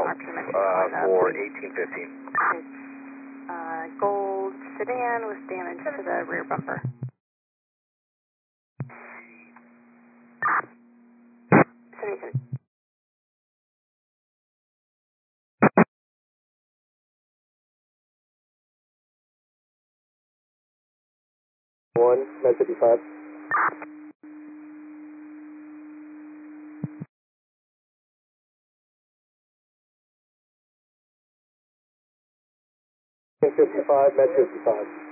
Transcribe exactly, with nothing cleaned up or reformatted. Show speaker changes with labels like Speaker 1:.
Speaker 1: uh, for eighteen fifteen.
Speaker 2: Uh, gold sedan with damage to the rear bumper. seventy-seven.
Speaker 1: One, nine fifty-five. fifty-five, med fifty-five.